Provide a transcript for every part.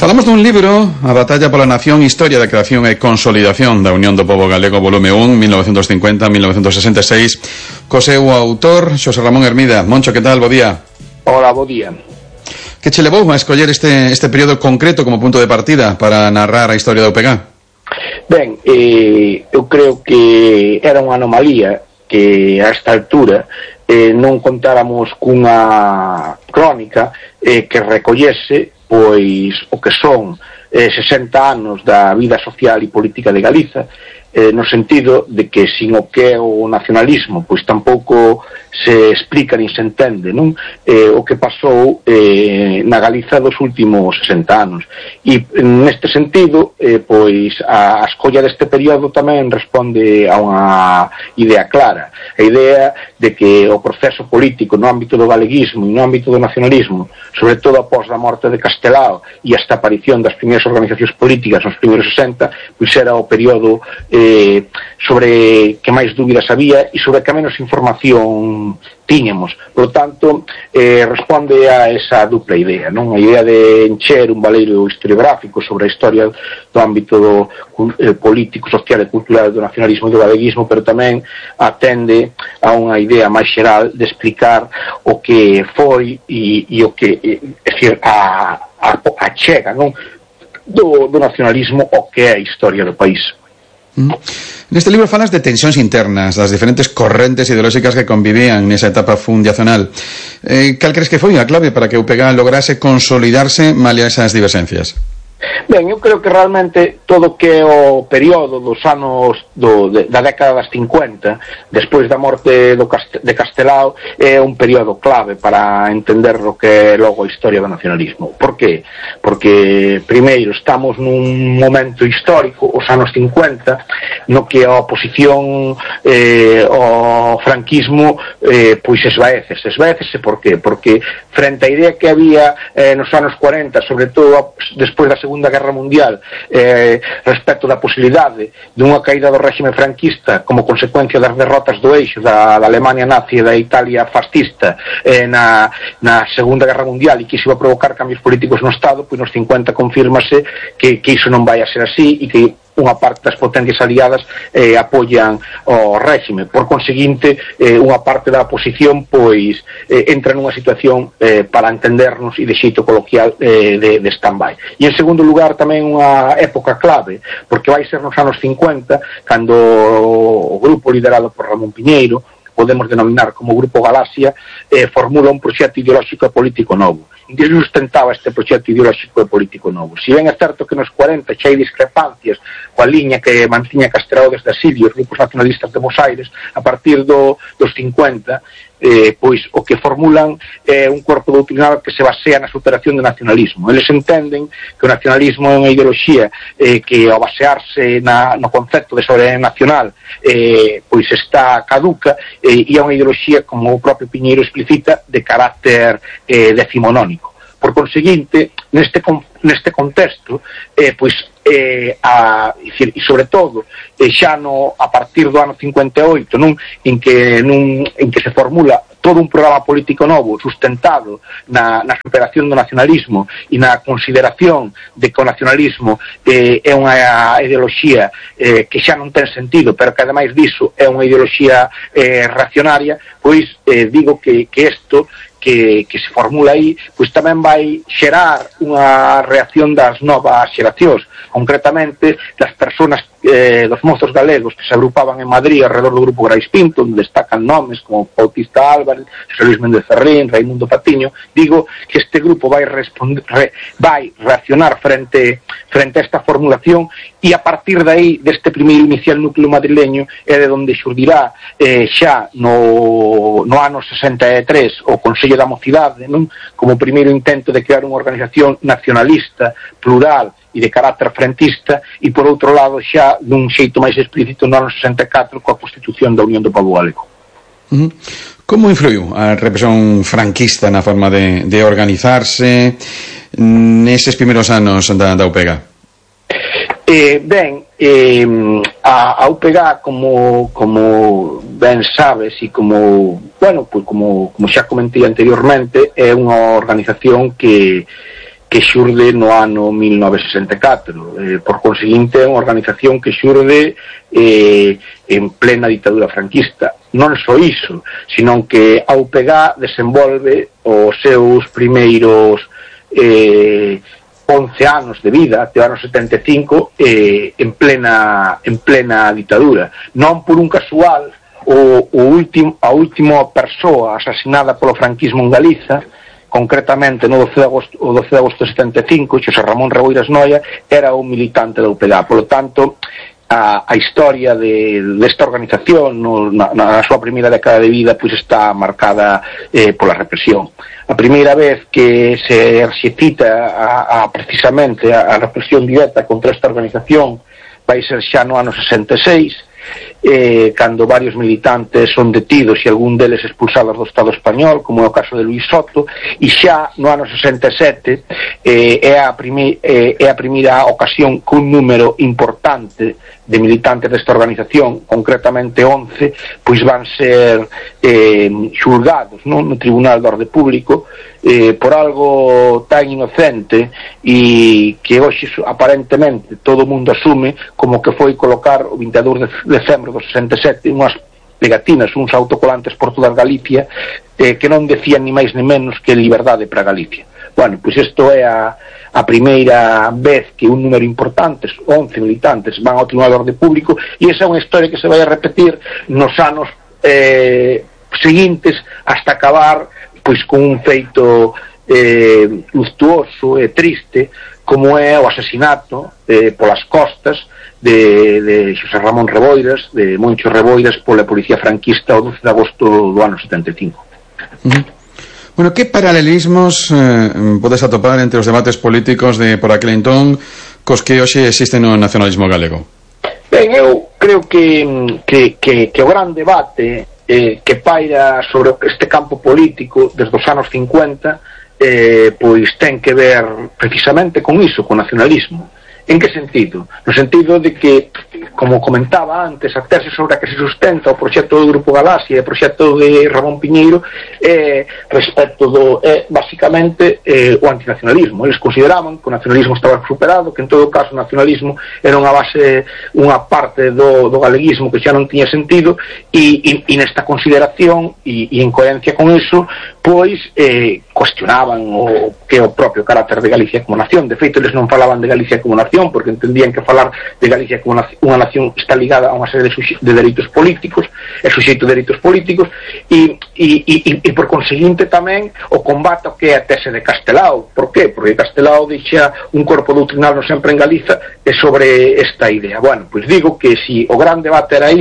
Falamos dun libro, A batalla pola nación, historia da creación e consolidación da Unión do Pobo Galego, volume 1, 1950-1966, co seu autor, Xosé Ramón Hermida. Moncho, que tal? Bo día. Hola, bo día. Que che levou a escoller este período concreto como punto de partida para narrar a historia da UPG? Ben, eu creo que era unha anomalía que a esta altura non contáramos cunha crónica que recollese pois o que son 60 anos da vida social e política de Galiza, no sentido de que sin o que é o nacionalismo pois tampouco se explica nin se entende, non? O que pasou na Galiza dos últimos 60 anos, e neste sentido pois a escolla deste período tamén responde a unha idea clara, a idea de que o proceso político no ámbito do galeguismo e no ámbito do nacionalismo, sobre todo após a morte de Castelao e esta aparición das primeiras organizacións políticas nos primeiros 60, pois era o período sobre que máis dúbidas había e sobre que menos información tiñamos. Por lo tanto, responde a esa dupla idea, non? A idea de encher un baleiro historiográfico sobre a historia do ámbito do político, social e cultural do nacionalismo e do galeguismo, pero tamén atende a unha idea máis xeral de explicar o que foi e o que, é dicir, a chega, non? Do nacionalismo o que é a historia do país. Neste libro falas de tensións internas, das diferentes correntes ideolóxicas que convivían nesa etapa fundacional. Cal crees que foi a clave para que a UPG lograse consolidarse malia esas diverxencias? Ben, eu creo que realmente todo o que é o período dos anos da década das 50, despois da morte de Castelao, é un período clave para entender o que é logo a historia do nacionalismo. Por qué? Porque, primeiro, estamos nun momento histórico, os anos 50, no que a oposición ao franquismo pois esvaécese. Por qué? Porque frente á idea que había nos anos 40, sobre todo despois da Segunda Guerra Mundial, respecto da posibilidade dunha caída do réxime franquista como consecuencia das derrotas do eixo da Alemania nazi e da Italia fascista na Segunda Guerra Mundial, e que iso iba a provocar cambios políticos no Estado, pois nos 50 confírmase que iso non vai a ser así e que unha parte das potencias aliadas apoian o réxime. Por conseguinte, unha parte da oposición pois entra nunha situación para entendernos e de xeito coloquial de stand-by. E en segundo lugar tamén unha época clave, porque vai ser nos anos 50 cando o grupo liderado por Ramón Piñeiro, podemos denominar como Grupo Galaxia, formula un proxecto ideolóxico e político novo. En que sustentaba este proxecto ideolóxico e político novo? Si ben é certo que nos 40 xa hai discrepancias coa liña que mantiña Castelao desde Asilio, os grupos nacionalistas de Bos Aires, a partir dos 50, pois o que formulan é un corpo doutrinal que se basea na superación do nacionalismo. Eles entenden que o nacionalismo é unha ideoloxía que ao basearse no concepto de soberanía nacional pois está caduca, e é unha ideoloxía, como o propio Piñeiro explicita, de carácter decimonónico. Por conseguinte, neste contexto, pois e sobre todo xa a partir do ano 58, non? En que se formula todo un programa político novo sustentado na superación do nacionalismo e na consideración de que o nacionalismo é unha ideoloxía que xa non ten sentido, pero que ademais diso é unha ideoloxía reaccionaria, pois digo que isto que se formula aí, pois tamén vai xerar unha reacción das novas xeracións, concretamente das persoas, dos mozos galegos que se agrupaban en Madrid alrededor do Grupo Grais Pinto, onde destacan nomes como Bautista Álvarez, José Luis Méndez Ferrín, Raimundo Patiño. Digo que este grupo vai reaccionar frente a esta formulación, e a partir de aí, deste primeiro inicial núcleo madrileño, é de onde xurdirá xa no ano 63 o Consello da Mocidade, non? Como primeiro intento de crear unha organización nacionalista, plural e de carácter frentista, e por outro lado xa dun xeito máis explícito no ano 64 coa Constitución da Unión do Pobo Galego. Como influiu a represión franquista na forma de organizarse neses primeiros anos da UPG? A UPG, como ben sabes e como xa comentei anteriormente, é unha organización que que xurde no ano 1964. Por conseguinte, é unha organización que xurde en plena ditadura franquista. Non só iso, senón que a UPG desenvolve os seus primeiros 11 anos de vida, até o ano 75, en plena ditadura. Non por un casual, a última persoa asasinada polo franquismo en Galiza, concretamente no 12 de agosto de 75, Xosé Ramón Reboiras Noia, era un militante da UPG. Polo tanto, a historia desta organización na súa primeira década de vida pois está marcada pola represión. A primeira vez que se cita precisamente a represión directa contra esta organización vai ser xa no ano 66, cando varios militantes son detidos e algún deles expulsados do Estado español, como é o caso de Luis Soto, e xa no ano 67 é a primeira ocasión que un número importante de militantes desta organización, concretamente 11, pois van ser xulgados no Tribunal de Orde Público por algo tan inocente e que hoxe aparentemente todo o mundo asume como que foi colocar o 22 de decembro do 67 unhas pegatinas, uns autocolantes por toda Galicia que non decían ni máis ni menos que liberdade para Galicia. Bueno, pois isto é a primeira vez que un número importante, 11 militantes, van ao Tribunal de Orde Público, e esa é unha historia que se vai a repetir nos anos seguintes hasta acabar pois con un feito luctuoso e triste como é o asesinato polas costas de Xosé Ramón Reboiras, de Moncho Reboiras, pola policía franquista o 12 de agosto do ano 75. Bueno, que paralelismos podes atopar entre os debates políticos de por aquel entón cos que hoxe existen no nacionalismo galego? Ben, eu creo que o gran debate que paira sobre este campo político desde os anos 50 pois ten que ver precisamente con iso, con nacionalismo. En que sentido? No sentido de que, como comentaba antes, a tese sobre a que se sustenta o proxecto do Grupo Galaxia e o proxecto de Ramón Piñeiro respecto basicamente o antinacionalismo. Eles consideraban que o nacionalismo estaba superado, que en todo caso o nacionalismo era unha parte do galeguismo que xa non tiña sentido, e nesta consideración e en coherencia con iso pois cuestionaban o que é o propio carácter de Galicia como nación. De feito, eles non falaban de Galicia como nación porque entendían que falar de Galicia como unha nación está ligada a unha serie de dereitos políticos, é suxeito de dereitos políticos, e por conseguinte tamén o combate ao que é a tese de Castelao. Por qué? Porque Castelao deixa un corpo doutrinal no sempre en Galiza sobre esta idea. Bueno, pois digo que si o gran debate era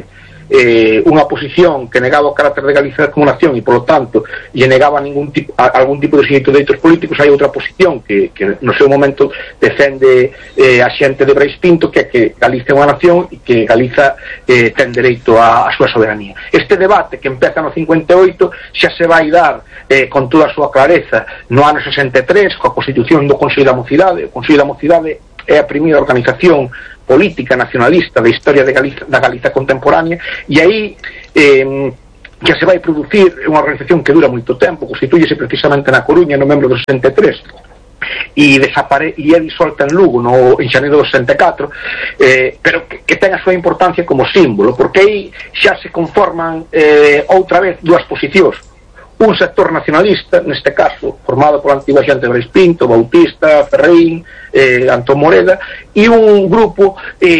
unha posición que negaba o carácter de Galicia como nación e, polo tanto, lle negaba algún tipo de suxeito de dereitos políticos, hai outra posición que no seu momento defende a xente de Brais Pinto, que é que Galicia é unha nación e que Galiza ten dereito a súa soberanía. Este debate que empeza no 58 xa se vai dar con toda a súa clareza no ano 63 coa constitución do Consello da Mocidade. O Consello da Mocidade é a primeira organización política nacionalista da historia da Galiza contemporánea, e aí que se vai producir unha organización que dura moito tempo, constitúyese precisamente na Coruña no membro do 63 e é disolta en Lugo en xaneiro do 64, pero que ten a súa importancia como símbolo, porque aí xa se conforman outra vez dúas posicións: un sector nacionalista, neste caso formado pola antiga xente de Brais Pinto, Bautista, Ferreín, Antón Moreda, e un grupo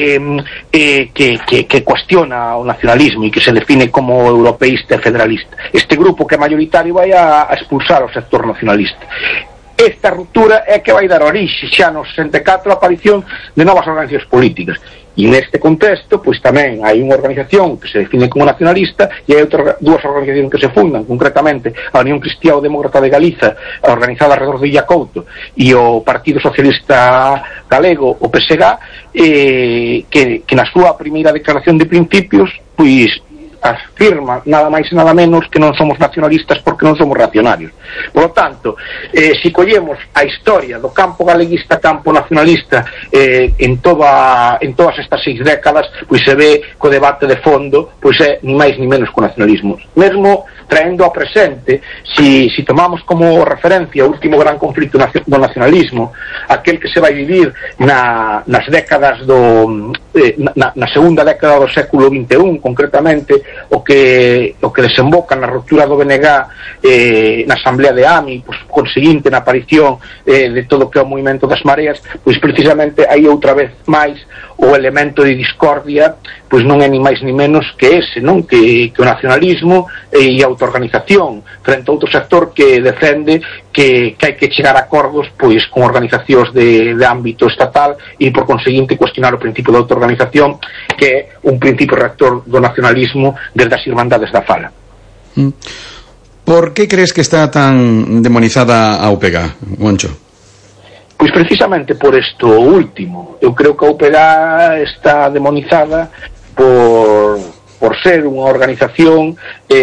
que cuestiona o nacionalismo e que se define como europeísta e federalista. Este grupo, que é mayoritario, vai a expulsar o sector nacionalista. Esta ruptura é que vai dar orixe xa no 64 a aparición de novas organizacións políticas, e neste contexto pois tamén hai unha organización que se define como nacionalista e hai dúas organizacións que se fundan, concretamente a Unión Cristiá Demócrata de Galiza, organizada alrededor de Illa Couto, e o Partido Socialista Galego, o PSG, que na súa primeira declaración de principios pois afirma nada máis e nada menos que non somos nacionalistas porque non somos reaccionarios. Por lo tanto, se collemos a historia do campo galeguista, campo nacionalista en todas estas 6 décadas, pois se ve que o debate de fondo pois é ni máis ni menos co nacionalismo. Mesmo traendo ao presente, si tomamos como referencia o último gran conflito do nacionalismo, aquel que se vai vivir nas décadas na segunda década do século XXI, concretamente o que desemboca na ruptura do BNG na Asamblea de AMI, pois, conseguinte na aparición de todo o que é o movimento das mareas, pois precisamente aí outra vez máis o elemento de discordia pois non é ni máis ni menos que ese, non? Que o nacionalismo e a autoorganización frente a outro sector que defende que hai que chegar a acordos pois con organizacións de ámbito estatal e por conseguinte cuestionar o principio da autoorganización, que é un principio rector do nacionalismo desde as Irmandades da Fala. Por que crees que está tan demonizada a UPG, Moncho? Pois precisamente por isto último. Eu creo que a UPG está demonizada por ser unha organización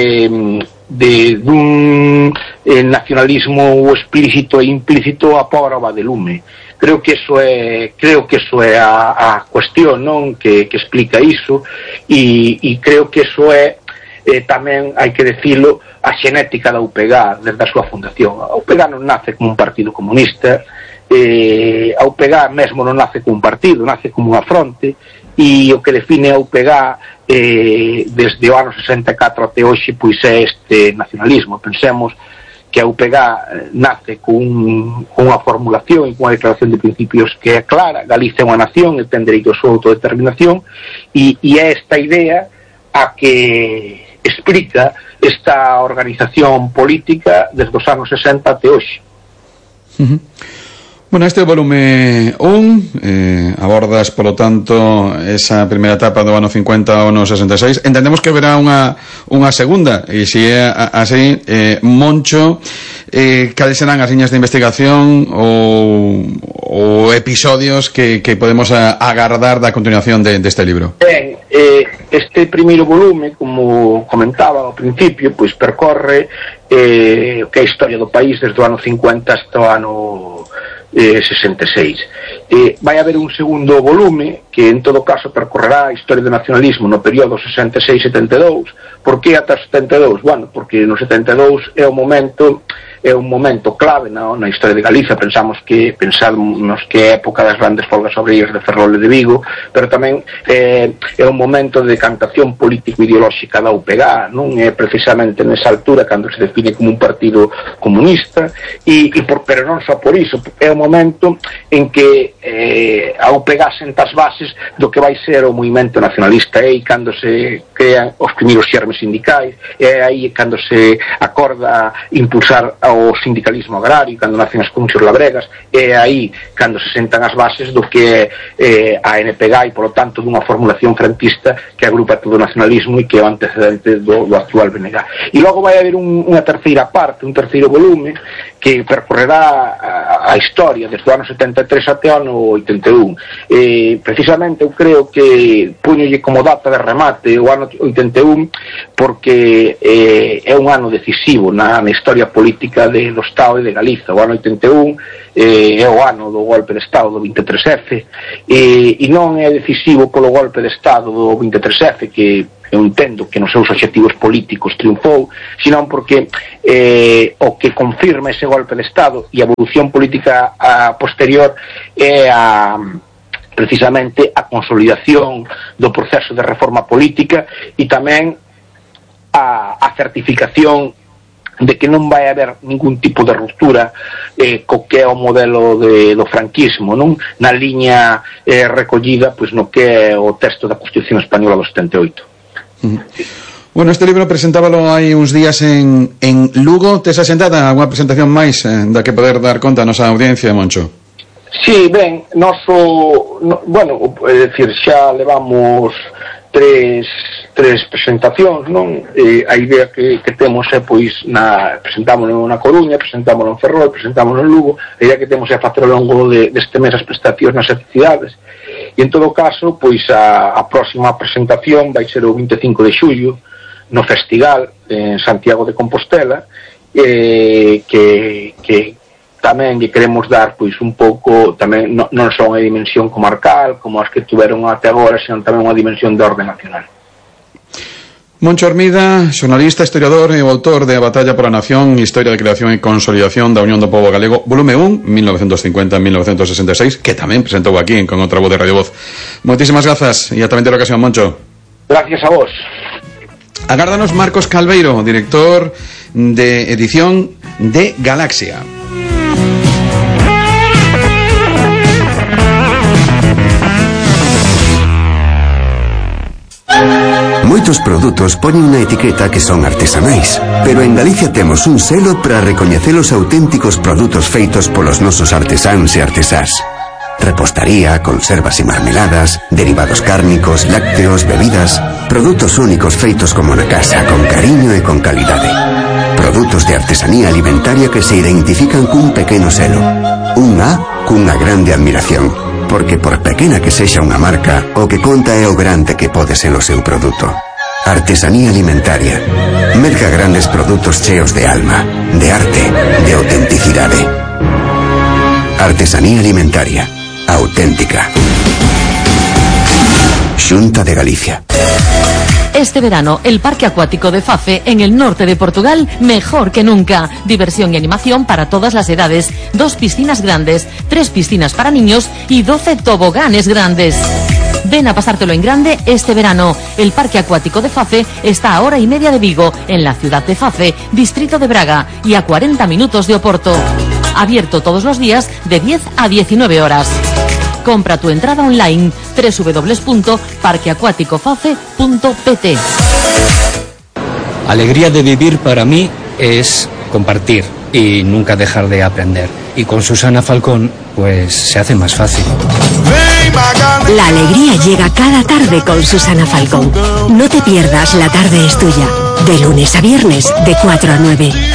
dun nacionalismo explícito e implícito a prova de lume. Creo que eso é a cuestión, non, que explica iso, e creo que eso é tamén, hai que decilo, a xenética da UPG desde a súa fundación. A UPG non nace como un partido comunista, a UPG mesmo non nace como un partido, nace como unha fronte, e o que define a UPG desde o ano 64 até hoxe pois é este nacionalismo. Pensemos que a UPG nace con unha formulación e con unha declaración de principios que é clara: Galicia é unha nación e ten dereito a súa autodeterminación, e é esta idea a que explica esta organización política desde os anos 60 até hoxe. Bueno, este é o volume 1, abordas, polo tanto, esa primeira etapa do ano 50 ao ano 66. Entendemos que haberá unha segunda, e se é así, Moncho, cales serán as liñas de investigación ou episodios que podemos agardar da continuación deste libro? Ben, este primeiro volume, como comentaba ao principio, pois percorre o que é a historia do país desde o ano 50 hasta o ano 66. Vai haber un segundo volume que en todo caso percorrerá a historia do nacionalismo no período 66-72. Por que ata 72? Bueno, porque no 72 é un momento clave na historia de Galicia. Pensamos que é época das grandes folgas obreiras de Ferrol e de Vigo, pero tamén é un momento de decantación político-ideolóxica da UPG, non é precisamente nesa altura cando se define como un partido comunista, pero non só por iso, é un momento en que a UPG senta as bases do que vai ser o movimento nacionalista, e cando se crean os primeiros xermes sindicais, é aí cando se acorda impulsar o sindicalismo agrario, cando nacen as comisións labregas, é aí cando se sentan as bases do que é a NPG e, polo tanto, dunha formulación frentista que agrupa todo o nacionalismo e que é o antecedente do actual BNG. E logo vai haber unha terceira parte, un terceiro volume que percorrerá a historia desde o ano 73 até o ano 81. Precisamente eu creo que puñolle como data de remate o ano 81 porque é un ano decisivo na historia política do Estado e de Galiza. O ano 81 é o ano do golpe de Estado do 23F, e non é decisivo polo golpe de Estado do 23F, que eu entendo que nos seus obxectivos políticos triunfou, senón porque o que confirma ese golpe de Estado e a evolución política posterior é precisamente a consolidación do proceso de reforma política e tamén a certificación de que non vai haber ningún tipo de ruptura co que é o modelo do franquismo, non? Na liña recollida pois no que é o texto da Constitución Española do 78. Bueno, este libro presentábalo hai uns días en Lugo. Tes asentada alguna presentación máis da que poder dar conta a nosa audiencia, Moncho? Sí, ben, bueno, é dicir, xa levamos tres presentacións, non? A idea que temos é, pois, presentámonos na Coruña, presentámonos en Ferrol, presentámonos en Lugo. A idea que temos é facer ao longo deste mes as prestacións nas cidades. E en todo caso, pois a próxima presentación vai ser o 25 de xullo no Festival en Santiago de Compostela, que tamén lle queremos dar pois un pouco, tamén non só unha dimensión comarcal como as que tuveron até agora, senón tamén unha dimensión de orde nacional. Moncho Hermida, xornalista, historiador e autor de A batalla pola nación, historia de creación e consolidación da Unión do Pobo Galego, volume 1, 1950-1966, que tamén presentou aquí Con outra voz de Radio Voz. Moitísimas grazas e ata tamén ter ocasión, Moncho. Gracias a vos. Agárdanos Marcos Calveiro, director de edición de Galaxia. Moitos produtos poñen na etiqueta que son artesanais, pero en Galicia temos un selo para recoñecer os auténticos produtos feitos polos nosos artesáns e artesás. Repostaría, conservas e marmeladas, derivados cárnicos, lácteos, bebidas, produtos únicos feitos como na casa, con cariño e con calidade. Produtos de artesanía alimentaria que se identifican cun pequeno selo. Un A cunha grande admiración. Porque por pequena que sexa unha marca, o que conta é o grande que pode ser o seu produto. Artesanía alimentaria. Merca grandes produtos cheos de alma, de arte, de autenticidade. Artesanía alimentaria. Auténtica. Xunta de Galicia. Este verano, el Parque Acuático de Fafe, en el norte de Portugal, mejor que nunca. Diversión y animación para todas las edades. 2 piscinas grandes, 3 piscinas para niños y 12 toboganes grandes. Ven a pasártelo en grande este verano. El Parque Acuático de Fafe está a 1 hora y media de Vigo, en la ciudad de Fafe, distrito de Braga, y a 40 minutos de Oporto. Abierto todos los días de 10 a 19 horas. Compra tu entrada online www.parqueacuaticofafe.pt. Alegría de vivir para mí es compartir y nunca dejar de aprender. Y con Susana Falcón, pues se hace más fácil. La alegría llega cada tarde con Susana Falcón. No te pierdas La tarde es tuya, de lunes a viernes, de 4 a 9.